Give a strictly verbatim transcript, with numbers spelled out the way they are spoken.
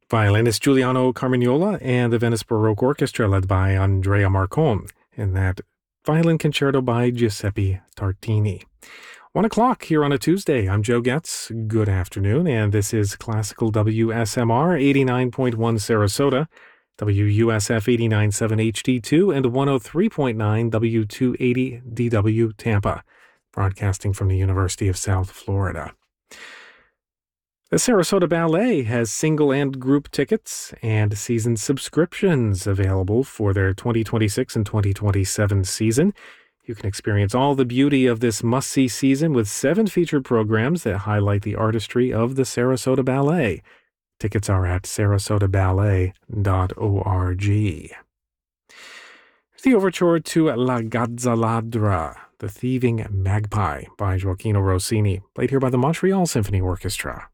Violinist Giuliano Carmignola and the Venice Baroque Orchestra led by Andrea Marcon in that violin concerto by Giuseppe Tartini. One o'clock here on a Tuesday. I'm Joe Getz. Good afternoon, and this is Classical W S M R eighty-nine point one Sarasota, W U S F eighty-nine point seven H D two, and one oh three point nine W two eighty D W Tampa, broadcasting from the University of South Florida. The Sarasota Ballet has single and group tickets and season subscriptions available for their twenty twenty-six and twenty twenty-seven season. You can experience all the beauty of this must-see season with seven featured programs that highlight the artistry of the Sarasota Ballet. Tickets are at sarasota ballet dot org. The overture to La Gazzaladra, The Thieving Magpie by Gioacchino Rossini, played here by the Montreal Symphony Orchestra.